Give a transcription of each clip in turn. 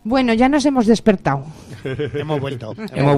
Bueno, ya nos hemos despertado. Hemos vuelto.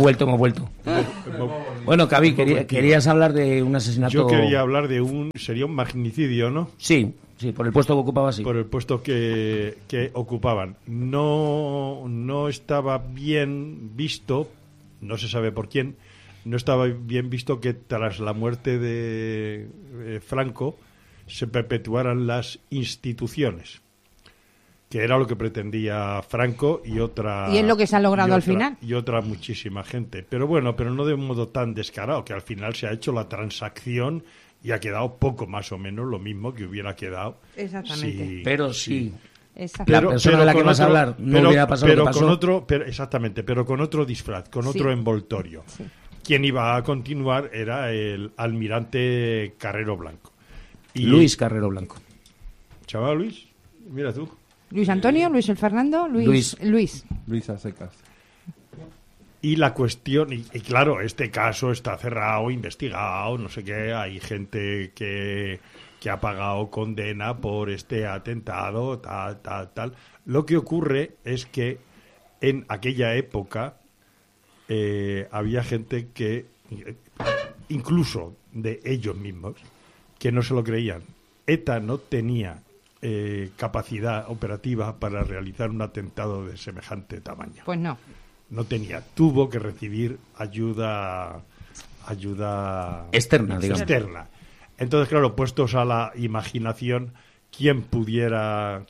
Bueno, Cavi, querías hablar de un asesinato. Yo quería hablar de sería un magnicidio, ¿no? Sí, por el puesto que ocupaba, sí. Por el puesto que ocupaban. No estaba bien visto, no se sabe por quién, no estaba bien visto que tras la muerte de Franco se perpetuaran las instituciones, que era lo que pretendía Franco y otra... Y es lo que se ha logrado al final. Y otra muchísima gente. Pero bueno, pero no de un modo tan descarado, que al final se ha hecho la transacción y ha quedado poco más o menos lo mismo que hubiera quedado. Exactamente. Pero sí. Exacto. La persona de la que vas a hablar no hubiera pasado lo que pasó. Exactamente, pero con otro disfraz, con otro envoltorio. Sí. Quien iba a continuar era el almirante Carrero Blanco. Luis Carrero Blanco. Chaval Luis, mira tú. Luis Antonio, Luis el Fernando, Luis a secas. Y la cuestión, y claro, este caso está cerrado, investigado, no sé qué, hay gente que ha pagado condena por este atentado, tal. Lo que ocurre es que en aquella época había gente que, incluso de ellos mismos, que no se lo creían. ETA no tenía capacidad operativa para realizar un atentado de semejante tamaño. Pues no. No tenía. Tuvo que recibir ayuda externa, digamos. Externa. Entonces, claro, puestos a la imaginación, ¿quién podía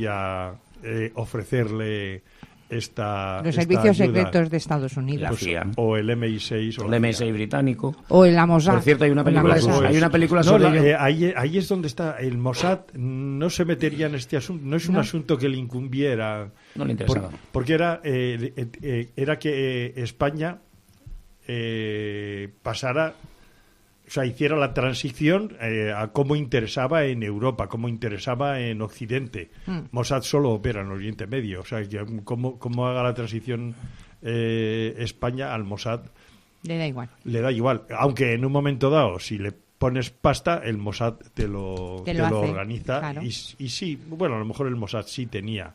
ofrecerle los servicios secretos de Estados Unidos, la CIA, o el MI6 o el MI6 británico, o el Mossad. Por cierto, hay una película sobre ello. Ahí es donde está el Mossad. No se metería en este asunto, no es un asunto que le incumbiera, no le interesaba, porque era que España pasara, o sea, hiciera la transición a cómo interesaba en Europa, cómo interesaba en Occidente. Mossad solo opera en Oriente Medio, o sea, que cómo haga la transición España al Mossad le da igual. Le da igual, aunque en un momento dado, si le pones pasta, el Mossad te lo organiza. Claro. Y sí, bueno, a lo mejor el Mossad sí tenía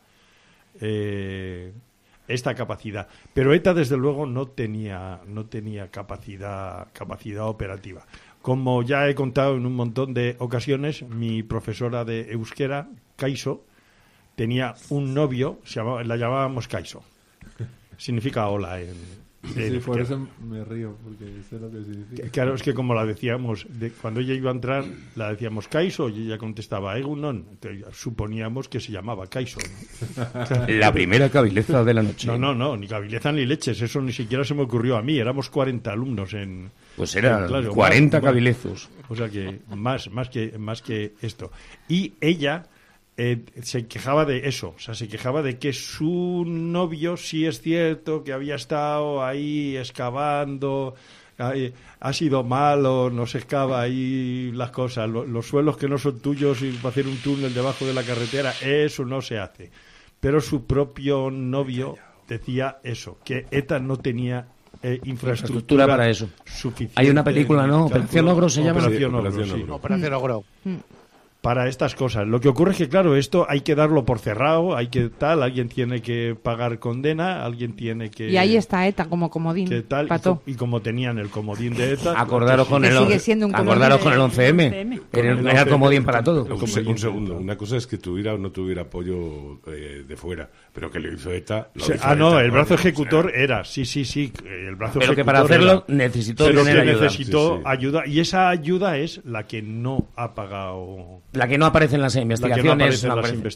esta capacidad, pero ETA desde luego no tenía capacidad operativa. Como ya he contado en un montón de ocasiones, mi profesora de euskera, Kaiso, tenía un novio, la llamábamos Kaiso. Significa hola en sí, por eso me río, porque sé lo que significa. Claro, es que como la decíamos, cuando ella iba a entrar, la decíamos Kaiso, y ella contestaba Egunon. Entonces, suponíamos que se llamaba Kaiso, ¿no? La primera cabileza de la noche. No, ni cabileza ni leches, eso ni siquiera se me ocurrió a mí. Éramos 40 alumnos en... Pues eran 40 cabilezos. O sea que más que esto. Y ella... se quejaba de eso, o sea, se quejaba de que su novio sí es cierto que había estado ahí excavando, ha sido malo, no se excava ahí las cosas, los suelos que no son tuyos y para hacer un túnel debajo de la carretera, eso no se hace. Pero su propio novio decía eso, que ETA no tenía infraestructura para eso. Suficiente. Hay una película, ¿no? Operación Ogro se llama. Operación Ogro. Para estas cosas. Lo que ocurre es que, claro, esto hay que darlo por cerrado, alguien tiene que pagar condena, alguien tiene que... Y ahí está ETA como comodín, Pato. Y como tenían el comodín de ETA... Acordaros con el 11M, era comodín para todo. Un segundo, una cosa es que tuviera o no tuviera apoyo de fuera, pero que lo hizo ETA... el brazo ejecutor era, sí, el brazo pero ejecutor que para hacerlo necesitó ayuda, y esa ayuda es la que no ha pagado... La que no aparece en las investigaciones.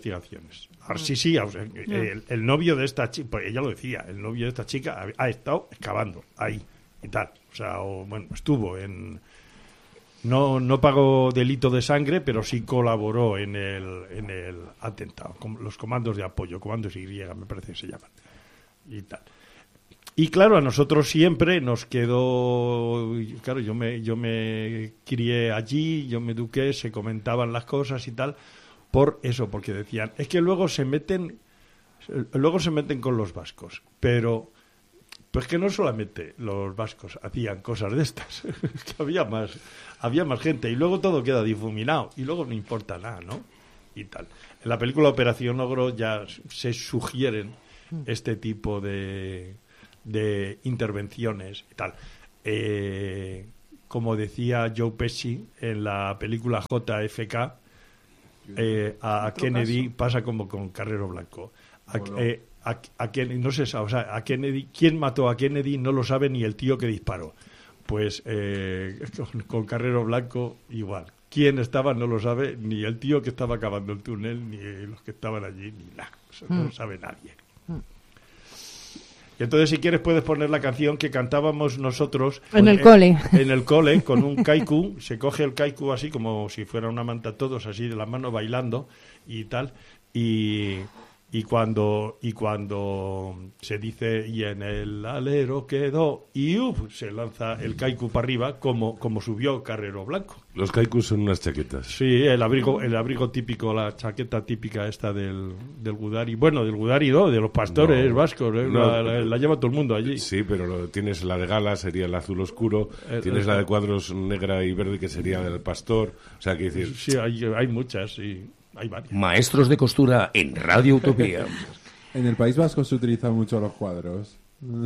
El novio de esta chica, pues ella lo decía, el novio de esta chica ha estado excavando ahí y tal. O sea, estuvo en... No pagó delito de sangre, pero sí colaboró en el atentado. Con los comandos de apoyo, comandos Y, me parece que se llaman. Y tal. Y claro, a nosotros siempre nos quedó... Claro, yo me crié allí, yo me eduqué, se comentaban las cosas y tal, por eso, porque decían, es que luego se meten con los vascos, pero pues que no solamente los vascos hacían cosas de estas, es que había más gente, y luego todo queda difuminado, y luego no importa nada, ¿no? Y tal. En la película Operación Ogro ya se sugieren este tipo de intervenciones y tal. Como decía Joe Pesci en la película JFK, a Kennedy pasa como con Carrero Blanco. A Kennedy, no se sabe, o sea, a Kennedy, quién mató a Kennedy no lo sabe ni el tío que disparó. Pues con Carrero Blanco igual. Quién estaba no lo sabe ni el tío que estaba cavando el túnel, ni los que estaban allí, ni nada. Eso no lo sabe nadie. Y entonces, si quieres, puedes poner la canción que cantábamos nosotros en el cole. En el cole, con un kaiku. Se coge el kaiku así, como si fuera una manta, todos así de la mano, bailando y tal. Y cuando se dice, y en el alero quedó, y se lanza el kaiku para arriba, como subió Carrero Blanco. Los kaikus son unas chaquetas. Sí, el abrigo típico, la chaqueta típica esta del Gudari. Bueno, del Gudari no, de los pastores vascos. La lleva todo el mundo allí. Sí, pero tienes la de gala, sería el azul oscuro. Tienes la de cuadros negra y verde, que sería del pastor. O sea, que decir... Sí, hay muchas, sí. Hay varias. Maestros de costura en Radio Utopía. En el País Vasco se utilizan mucho los cuadros.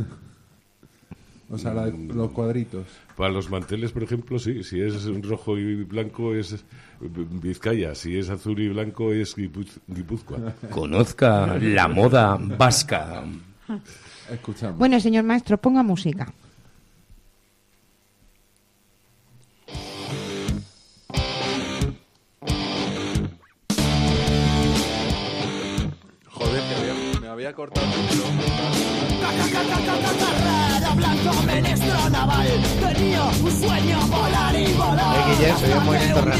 O sea, los cuadritos. Para los manteles, por ejemplo, sí. Si es rojo y blanco es Vizcaya. Si es azul y blanco es Guipúzcoa. Conozca la moda vasca. Escuchamos. Bueno, señor maestro, ponga música. Joder, que me había cortado el micro. Carrero Blanco, ministro naval, tenía un sueño, volar y volar. Guille, soy un movimiento raro.